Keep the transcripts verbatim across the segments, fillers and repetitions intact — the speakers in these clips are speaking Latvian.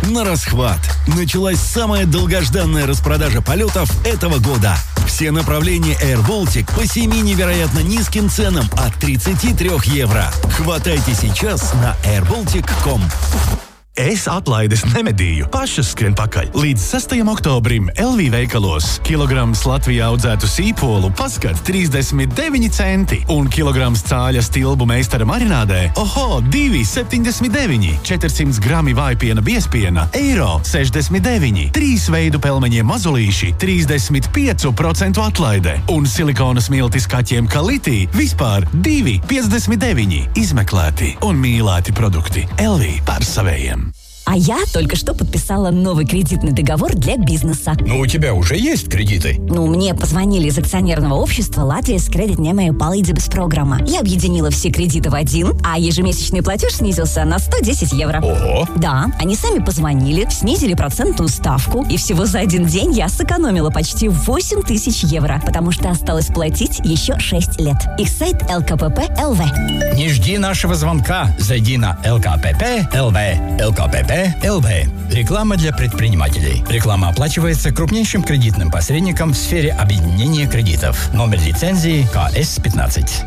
на расхват. Началась самая долгожданная распродажа полетов этого года. Все направления Air Baltic по семи невероятно низким ценам от тридцати трёх евро. Хватайте сейчас на air baltic точка com. Es atlaides nemedīju, pašas skrien pakaļ. Līdz sastajam oktobrim L V veikalos kilograms Latvijā audzētu sīpolu paskat trīsdesmit deviņi centi un kilograms cāļa stilbu meistara marinādē oho, divi septiņdesmit deviņi, četrsimt grami vājpiena biespiena, eiro sešdesmit deviņi, trīs veidu pelmeņiem mazulīši, trīsdesmit pieci procenti atlaide un silikona smiltis kaķiem Kaliti vispār divi piecdesmit deviņi. Izmeklēti un mīlēti produkti. L V par savējiem. А я только что подписала новый кредитный договор для бизнеса. Ну, у тебя уже есть кредиты? Ну, мне позвонили из акционерного общества Латвijas kreditņēmēju palīdzības программа. Я объединила все кредиты в один, а ежемесячный платеж снизился на сто десять евро. Ого! Да, они сами позвонили, снизили процентную ставку, и всего за один день я сэкономила почти восемь тысяч евро, потому что осталось платить еще шесть лет. Их сайт эл ка пэ пэ точка эл ви. Не жди нашего звонка. Зайди на эл ка пэ пэ точка эл ви. эл ка пэ пэ точка эл ви. Реклама для предпринимателей. Реклама оплачивается крупнейшим кредитным посредником в сфере объединения кредитов. Номер лицензии ка эс пятнадцать.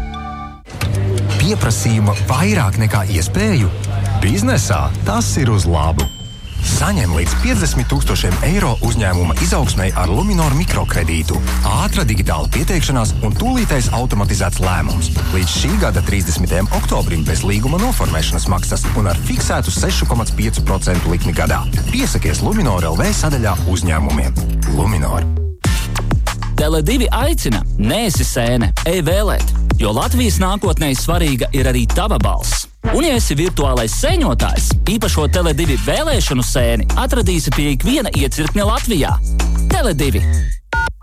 Pieprasījuma vairāk nekā iespēju? Biznesā tas ir uz labu. Saņem līdz piecdesmit tūkstošiem eiro uzņēmuma izaugsmei ar Luminor mikrokredītu. Ātra digitāla pieteikšanās un tūlītais automatizēts lēmums. Līdz šī gada trīsdesmitajam oktobrim bez līguma noformēšanas maksas un ar fiksētu seši komats pieci procenti likmi gadā. Piesakies Luminor L V sadaļā uzņēmumiem. Luminor. Tele divi aicina, neesi sēne, ej vēlēt, jo Latvijas nākotnē svarīga ir arī tava balss. Un ja esi virtuālais sēņotājs, īpašo Tele divi vēlēšanu sēni atradīsi pie ikviena iecirkņa Latvijā. Tele divi.